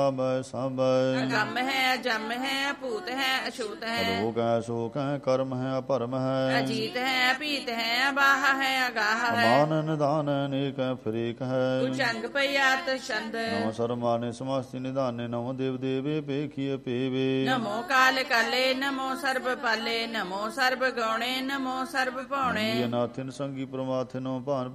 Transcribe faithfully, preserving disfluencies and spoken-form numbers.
ਅਗੰਮ ਹੈ, ਅਜੰਮ ਹੈ, ਭੂਤ ਹੈ, ਅਛੂਤ ਹੈ। ਰੋਗ ਹੈ, ਸ਼ੋਕ ਹੈ, ਕਰਮ ਹੈ, ਅਪਰਮ ਹੈ। ਅਜੀਤ ਹੈ, ਭੀਤ ਹੈ, ਅਬਾਹ ਹੈ, ਅਗਾਹ ਹੈ। ਅਮਾਨ ਨਿਦਾਨ ਅਨੇਕ ਹੈ, ਫਰੇਕ ਹੈ। ਉਚੰਗ ਪਈਆਤ ਛੰਦ। ਨਮੋ ਸਰਮਾਨੇ ਸਮਸਤੀ ਨਿਦਾਨੇ, ਨਮੋ ਦੇਵ ਦੇਵੇ ਪੇਖੀਏ ਪੇਵੇ। ਨਮੋ ਕਾਲ ਕਾਲੇ, ਨਮੋ ਸਰਬ ਪਾਲੇ, ਨਮੋ ਸਰਬ ਗਉਣੇ, ਨਮੋ ਸਰਬ ਭਉਣੇ। ਨਾਥਿਨ ਸੰਗੀ ਪ੍ਰਮਾਥਿ ਨੋ ਭਾਨ